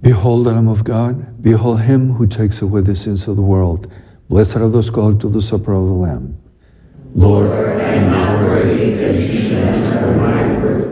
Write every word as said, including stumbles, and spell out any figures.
Behold the Lamb of God. Behold him who takes away the sins of the world. Blessed are those called to the supper of the Lamb. Lord, I am not worthy that you should enter my roof,